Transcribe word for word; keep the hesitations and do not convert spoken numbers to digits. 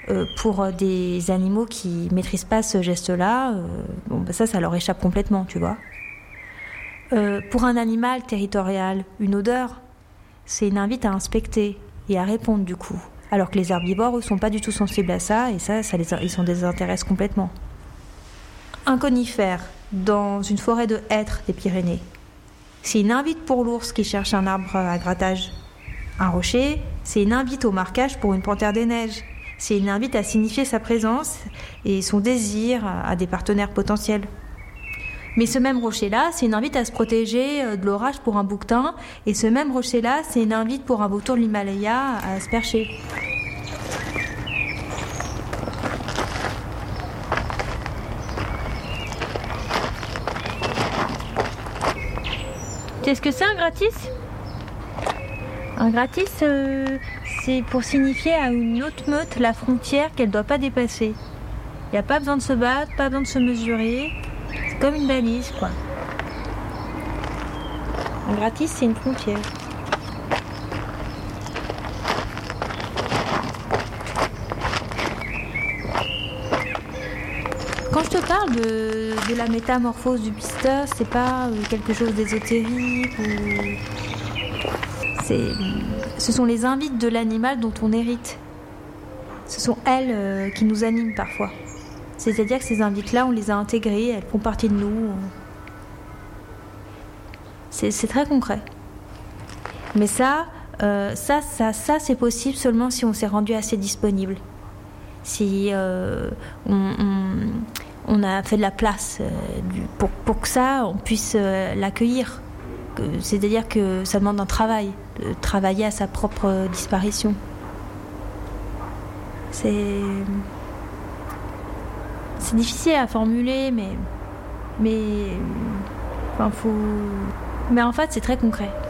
euh, pour des animaux qui maîtrisent pas ce geste-là, euh, bon, bah ça, ça leur échappe complètement, tu vois. Euh, pour un animal territorial, une odeur, c'est une invite à inspecter et à répondre du coup. Alors que les herbivores, eux, sont pas du tout sensibles à ça, et ça, ça les, ils s'en désintéressent complètement. Un conifère dans une forêt de hêtres des Pyrénées, c'est une invite pour l'ours qui cherche un arbre à grattage. Un rocher, c'est une invite au marquage pour une panthère des neiges. C'est une invite à signifier sa présence et son désir à des partenaires potentiels. Mais ce même rocher-là, c'est une invite à se protéger de l'orage pour un bouquetin. Et ce même rocher-là, c'est une invite pour un vautour de l'Himalaya à se percher. Qu'est-ce que c'est un gratis ? Un gratis, euh, c'est pour signifier à une autre meute la frontière qu'elle ne doit pas dépasser. Il n'y a pas besoin de se battre, pas besoin de se mesurer. C'est comme une balise, quoi. Un gratis, c'est une frontière. Quand je te parle de, de la métamorphose du pisteur, c'est pas quelque chose d'ésotérique ou... C'est, ce sont les invites de l'animal dont on hérite. Ce sont elles euh, qui nous animent parfois. C'est-à-dire que ces invites-là, on les a intégrées, elles font partie de nous. C'est, c'est très concret. Mais ça, euh, ça, ça, ça, c'est possible seulement si on s'est rendu assez disponible. Si euh, on, on, on a fait de la place euh, pour, pour que ça, on puisse euh, l'accueillir. C'est-à-dire que ça demande un travail, de travailler à sa propre disparition. C'est, c'est difficile à formuler, mais, mais, enfin, faut, mais en fait, c'est très concret.